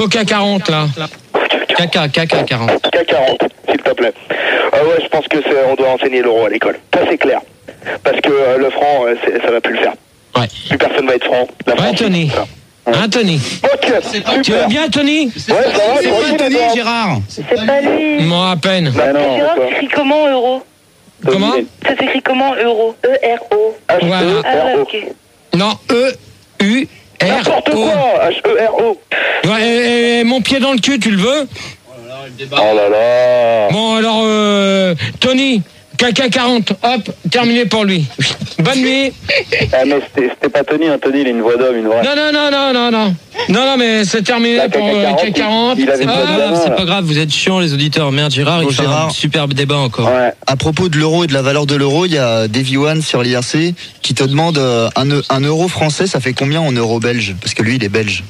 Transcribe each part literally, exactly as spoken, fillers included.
Coca quarante, là. Caca, caca quarante. Caca quarante, s'il te plaît. Euh, ouais, je pense que c'est, on doit enseigner l'euro à l'école. Ça, c'est clair. Parce que euh, le franc, euh, c'est, ça va plus le faire. Ouais. Plus personne va être franc. La ouais, France, Tony. Ouais. Hein, Tony? Ok, super. Tu vas bien, Tony? Ouais, ça va, C'est toi, pas Tony, d'accord. Gérard. C'est pas lui. Moi, à peine. Bah non, Gérard, quoi. ça s'écrit comment, euro? Comment? Ça s'écrit comment, euro? E R O. H E Voilà. Ah ouais, R O. ok. Non, E, U, R, N'importe O. quoi, H E R O. Ouais, et, et mon pied dans le cul, tu le veux? Oh là là. Bon, alors, euh, Tony, caca quarante, hop, terminé pour lui. Bonne nuit. Ah, mais c'était, c'était pas Tony, hein. Tony, il a une voix d'homme, une vraie. Non, non, non, non, non, non. Non, non, mais c'est terminé Là, pour euh, caca quarante. il avait une Hop. voix d'homme. C'est pas grave, vous êtes chiants les auditeurs. Merde, Gérard, il Bon, fait Gérard. un superbe débat encore. Ouais. À propos de l'euro et de la valeur de l'euro, il y a Davy One sur l'I R C qui te demande euh, un, eu- un euro français, ça fait combien en euros belges? Parce que lui, il est belge.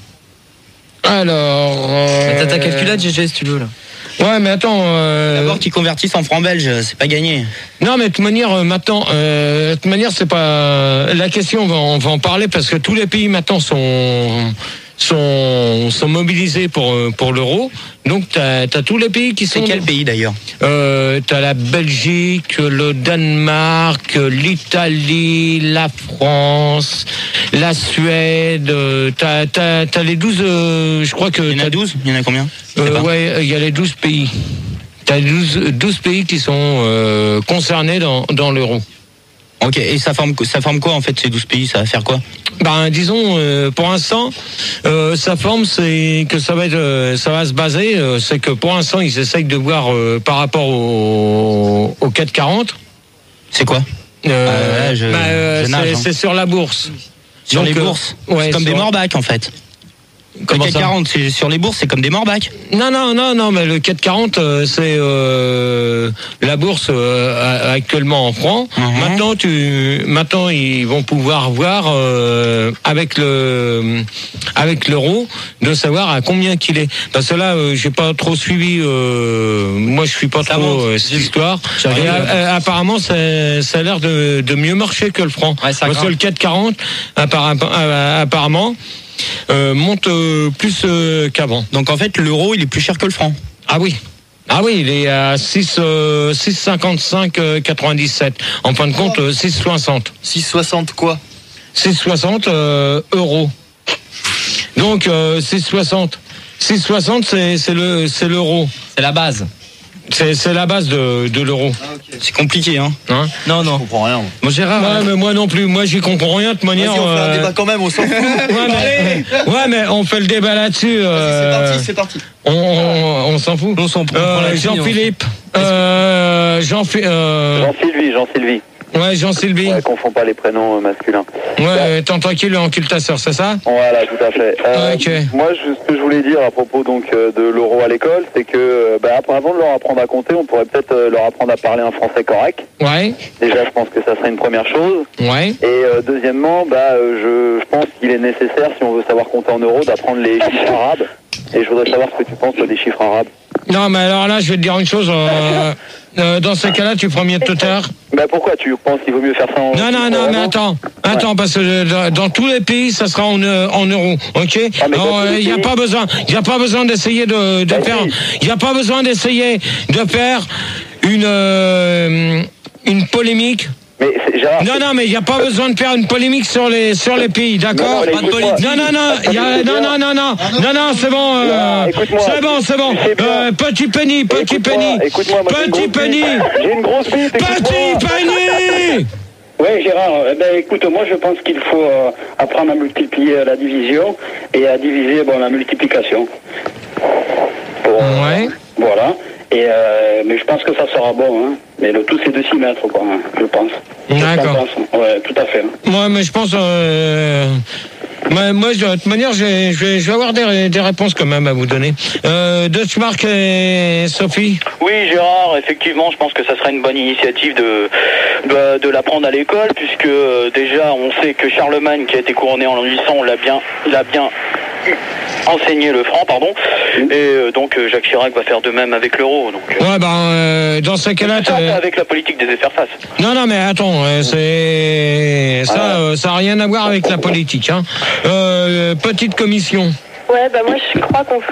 Alors. Euh... T'as ta calculette, G G, si tu veux, là. Ouais, mais attends. Euh... D'abord qu'ils convertissent en francs belges, c'est pas gagné. Non, mais de toute manière, euh, maintenant, euh, de toute manière, c'est pas la question. On va, on va en parler parce que tous les pays maintenant sont sont sont mobilisés pour euh, pour l'euro. Donc t'as t'as tous les pays qui sont. C'est quel pays d'ailleurs? Euh, t'as la Belgique, le Danemark, l'Italie, la France, la Suède. euh, T'as t'as t'as les douze. Euh, je crois que. Il y en a douze? Il y en a combien? Je sais Euh, pas. ouais, il y a les douze pays. T'as douze, douze pays qui sont euh, concernés dans, dans l'euro. Ok, et ça forme, ça forme quoi en fait ces douze pays? Ça va faire quoi? Ben disons, euh, pour l'instant, euh, sa forme, c'est que ça va être, euh, ça va se baser, euh, c'est que pour l'instant, ils essayent de voir euh, par rapport au, au quatre quarante. C'est quoi? Euh, Ah ouais, je- ben, euh, je nage, c'est, hein. c'est sur la bourse. Sur Donc, les euh, bourses? ouais, C'est comme sur- des morbacs en fait. Le Comment CAC ça quarante, c'est sur les bourses, c'est comme des morbacs. Non, non, non, non, mais le quatre quarante, euh, c'est euh, la bourse euh, actuellement en francs. Mhm. Maintenant, tu, maintenant, ils vont pouvoir voir euh, avec le, avec l'euro, de savoir à combien qu'il est. Parce que là, euh, j'ai pas trop suivi. Euh, moi, je suis pas Ça trop monte. euh, cette histoire. J'ai Et, regardé, euh, apparemment, ça, ça a l'air de, de mieux marcher que le franc. Ouais, ça Parce que grimpe. le quatre quarante, apparemment, apparemment euh, monte euh, plus euh, qu'avant. Donc en fait, l'euro, il est plus cher que le franc. Ah oui. Ah oui, il est à six euh, six cinquante-cinq euh, quatre-vingt-dix-sept. En fin de compte, euh, six soixante. six soixante quoi? six soixante euh, euros. Donc euh, six soixante. six soixante, c'est c'est le c'est l'euro. C'est la base. C'est c'est la base de de l'euro. C'est compliqué, hein. Hein? Non, Je non. comprends rien. moi. Bon, Gérard, Ouais, mais moi non plus. Moi, j'y comprends rien de toute manière. Vas-y, on fait un euh, débat quand même, on s'en fout. Ouais mais, ouais, mais on fait le débat là-dessus. Vas-y, euh, c'est parti, c'est parti. On, on, on s'en fout. on s'en prend Euh, là-dessus, on- Jean-Philippe. Euh, Jean, euh, Jean-Sylvie, Jean-Sylvie. ouais, Jean-Sylvie. Ouais, confonds pas les prénoms euh, masculins. Ouais, t'es tranquille, encule ta sœur, c'est ça? Voilà, tout à fait. Euh, Ok. Moi, je- ce que je voulais dire à propos donc euh, de l'euro à l'école, c'est que euh, bah, après, avant de leur apprendre à compter, on pourrait peut-être euh, leur apprendre à parler un français correct. Ouais, Déjà, je pense que ça serait une première chose. ouais. Et euh, deuxièmement, bah, euh, je, je pense qu'il est nécessaire, si on veut savoir compter en euros, d'apprendre les chiffres arabes. Et je voudrais savoir ce que tu penses toi, des chiffres arabes. Non, mais alors là, je vais te dire une chose. euh, euh, dans ces cas-là, tu prends mieux de te taire. Bah pourquoi tu penses qu'il vaut mieux faire ça en Non, non, non, mais attends. Attends, parce que euh, dans, dans tous les pays, ça sera en, euh, en euros, ok? Ah, mais dans Alors, tous les il n'y a pays- pas besoin, il y a pas besoin d'essayer de, de Bah, faire, si. il n'y a pas besoin d'essayer de faire une euh, une polémique. Mais c'est- Gérard, Non, non, mais il n'y a pas besoin de faire une polémique sur les sur les pays, d'accord? Non, non, mais Pas de écoute-moi. politique. Non, non, non, il y a- non, non, non, non, non, non, c'est bon, euh, Non, écoute-moi. c'est bon, c'est bon. C'est bien. Euh, petit penny, petit écoute-moi, penny, écoute-moi, moi, j'ai une petit grosse penny, bite. J'ai une grosse bite, petit écoute-moi. penny. Oui, Gérard, eh ben, écoute, moi je pense qu'il faut euh, apprendre à multiplier la division et à diviser bon, la multiplication. Pour, euh, Ouais. Voilà. Et, euh, mais je pense que ça sera bon. Hein. Mais le tout, c'est de s'y mettre, quoi, hein, je pense. D'accord. Oui, tout à fait. Hein. Moi, mais je pense. Euh, moi, moi, je- de toute manière, j'ai- je vais, je vais avoir des, des réponses quand même à vous donner. Euh, Deutschmark et Sophie. Oui, Gérard, effectivement, je pense que ça serait une bonne initiative de, de, de l'apprendre à l'école, puisque euh, déjà, on sait que Charlemagne, qui a été couronné en l'an huit cents, l'a bien, il a bien enseigné le franc, pardon, et euh, donc euh, Jacques Chirac va faire de même avec l'euro. Donc, euh, Ouais, ben, euh, dans ces cas-là, ça, c'est t'as- avec la politique des faire-face. non, non, mais attends, euh, c'est ça, euh, ça a rien à voir avec la politique. Hein. Euh, petite commission. Ouais, bah moi je crois qu'on